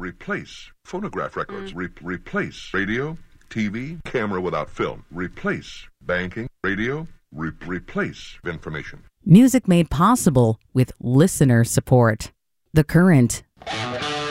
replace phonograph records, replace radio, TV, camera without film, replace banking, radio, replace information. Music made possible with listener support. The Current.